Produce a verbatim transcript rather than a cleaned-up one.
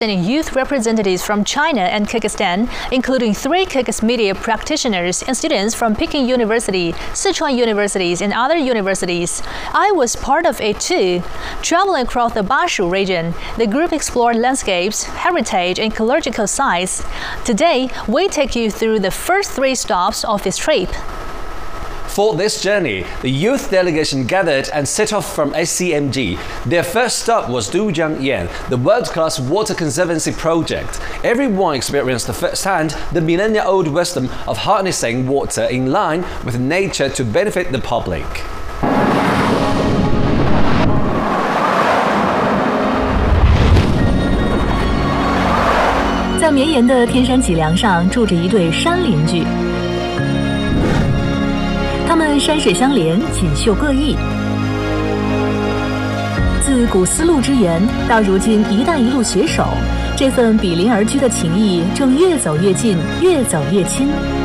Youth representatives from China and Kyrgyzstan, including three Kyrgyz media practitioners and students from Peking University, Sichuan universities, and other universities. I was part of it too. Traveling across the Bashu region, the group explored landscapes, heritage, and ecological sites. Today, we take you through the first three stops of this trip. For this journey, the youth delegation gathered and set off from S C M G. Their first stop was Dujiangyan, the world-class water conservancy project. Everyone experienced firsthand the millennia-old wisdom of harnessing water in line with nature to benefit the public. 在绵延的天山脊梁上，住着一对山邻居。 他们山水相连，锦绣各异。自古丝路之缘，到如今“一带一路”携手，这份比邻而居的情谊正越走越近，越走越亲。